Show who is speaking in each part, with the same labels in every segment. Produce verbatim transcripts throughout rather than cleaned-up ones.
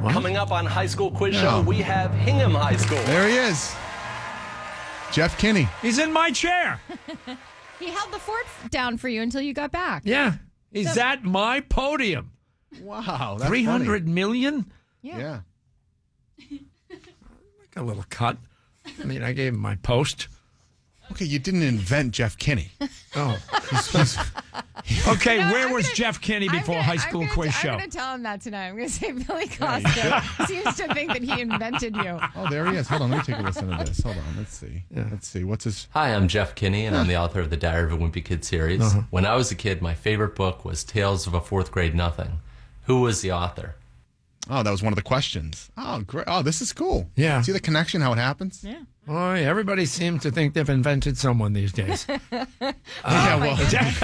Speaker 1: What?
Speaker 2: Coming up on High School Quiz
Speaker 3: No.
Speaker 2: Show, we have Hingham High School.
Speaker 3: There he is. Jeff Kinney.
Speaker 1: He's in my chair.
Speaker 4: He held the fort down for you until you got back.
Speaker 1: Yeah. He's
Speaker 4: So-
Speaker 1: at my podium.
Speaker 3: Wow. That's
Speaker 1: Three hundred
Speaker 3: funny.
Speaker 1: million?
Speaker 3: Yeah.
Speaker 1: Like a little cut. I mean, I gave him my post.
Speaker 3: Okay, you didn't invent Jeff Kinney.
Speaker 1: Oh.
Speaker 3: He's- he's-
Speaker 1: Okay,
Speaker 4: You know,
Speaker 1: where
Speaker 4: I'm
Speaker 1: was
Speaker 4: gonna-
Speaker 1: Jeff Kinney
Speaker 4: I'm
Speaker 1: before
Speaker 4: gonna-
Speaker 1: High
Speaker 4: I'm
Speaker 1: School
Speaker 4: gonna-
Speaker 1: Quiz Show?
Speaker 4: I'm going to tell him that tonight. I'm going to say Billy Costa seems to think that he invented you.
Speaker 3: oh, there he is. Hold on. Let me take a listen to this. Hold on. Let's see. Let's see. What's his...
Speaker 5: Hi, I'm Jeff Kinney, and I'm the author of the Diary of a Wimpy Kid series.
Speaker 1: Uh-huh.
Speaker 5: When I was a kid, my favorite book was Tales of a Fourth Grade Nothing. Who was the author?
Speaker 3: Oh, that was one of the questions. Oh, great. Oh, this is cool.
Speaker 1: Yeah.
Speaker 3: See the connection, how it happens?
Speaker 4: Yeah.
Speaker 1: Boy, everybody seems to think they've invented someone these days.
Speaker 3: yeah, well,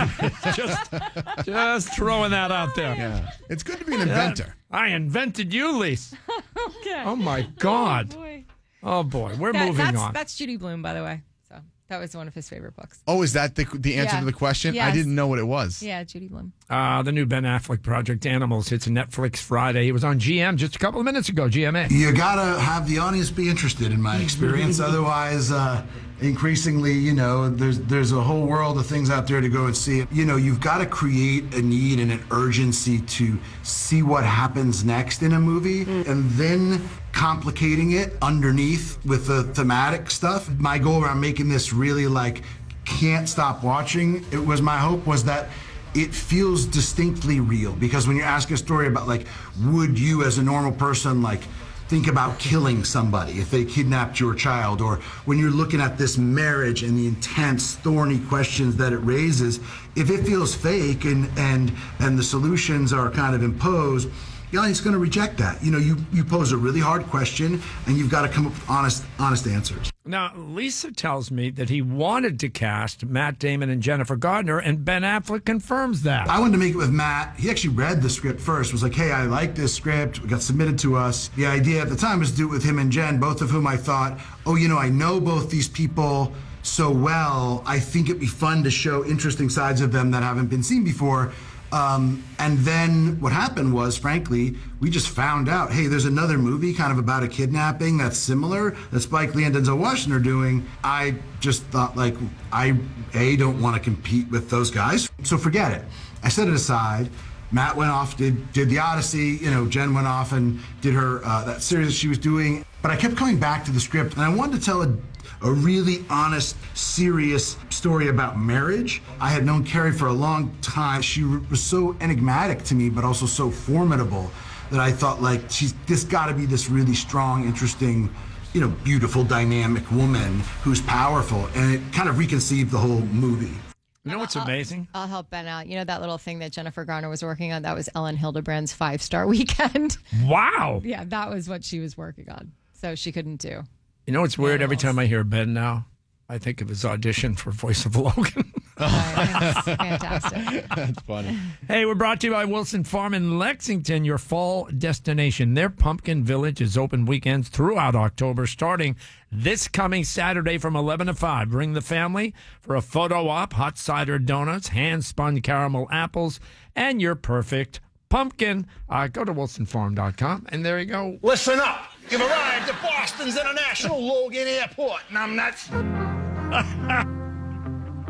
Speaker 1: just, just throwing that out there.
Speaker 3: yeah. It's good to be an inventor.
Speaker 1: I invented you, Lise.
Speaker 4: Okay.
Speaker 1: Oh, my God.
Speaker 4: Boy.
Speaker 1: Oh, boy. We're
Speaker 4: That-
Speaker 1: moving
Speaker 4: that's,
Speaker 1: on.
Speaker 4: That's Judy Blume, by the way. So that was one of his favorite books.
Speaker 3: Oh, is that the the answer
Speaker 4: Yeah.
Speaker 3: to the question? I
Speaker 4: Yes.
Speaker 3: didn't know what it was.
Speaker 4: Yeah, Judy Blume.
Speaker 1: Uh, the new Ben Affleck project, Animals, hits Netflix Friday. He was on G M just a couple of minutes ago, G M A.
Speaker 6: You gotta have the audience be interested, in my experience. Otherwise, uh, increasingly, you know, there's there's a whole world of things out there to go and see. You know, you've got to create a need and an urgency to see what happens next in a movie, and then complicating it underneath with the thematic stuff. My goal around making this really like can't stop watching, it was my hope was that it feels distinctly real, because when you ask a story about like, would you as a normal person like think about killing somebody if they kidnapped your child, or when you're looking at this marriage and the intense thorny questions that it raises, if it feels fake and and and the solutions are kind of imposed, the audience is going to reject that. You know, you you pose a really hard question and you've got to come up with honest honest answers.
Speaker 1: Now, Lisa tells me that he wanted to cast Matt Damon and Jennifer Gardner, and Ben Affleck confirms that.
Speaker 6: I wanted to make it with Matt. He actually read the script first, was like, hey, I like this script. It got submitted to us. The idea at the time was to do it with him and Jen, both of whom I thought, oh, you know, I know both these people so well. I think it'd be fun to show interesting sides of them that haven't been seen before. Um, and then what happened was, frankly, we just found out, hey, there's another movie kind of about a kidnapping that's similar that Spike Lee and Denzel Washington are doing. I just thought, like, I, A, don't want to compete with those guys, so forget it. I set it aside. Matt went off, did did The Odyssey. You know, Jen went off and did her, uh, that series that she was doing. But I kept coming back to the script, and I wanted to tell a a really honest, serious story about marriage. I had known Carrie for a long time. She was so enigmatic to me, but also so formidable that I thought, like, she's this got to be this really strong, interesting, you know, beautiful, dynamic woman who's powerful. And it kind of reconceived the whole movie.
Speaker 1: You know what's amazing?
Speaker 4: I'll help Ben out. You know that little thing that Jennifer Garner was working on? That was Ellen Hildebrand's Five Star Weekend.
Speaker 1: Wow.
Speaker 4: Yeah, that was what she was working on. So she couldn't do.
Speaker 1: You know what's weird? Every
Speaker 4: Animals.
Speaker 1: time I hear Ben now, I think of his audition for Voice of Logan.
Speaker 4: That's fantastic.
Speaker 3: That's funny.
Speaker 1: Hey, we're brought to you by Wilson Farm in Lexington, your fall destination. Their Pumpkin Village is open weekends throughout October, starting this coming Saturday from eleven to five. Bring the family for a photo op, hot cider donuts, hand-spun caramel apples, and your perfect pumpkin. Uh, go to wilson farm dot com, and there you go.
Speaker 7: Listen up. You've arrived at Boston's International Logan Airport, numbnuts.